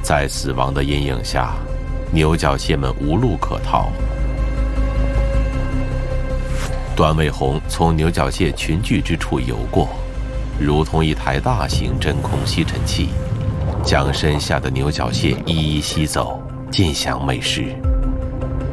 在死亡的阴影下，牛角蟹们无路可逃。段卫红从牛角蟹群聚之处游过，如同一台大型真空吸尘器，将身下的牛角蟹一一吸走，尽享美食。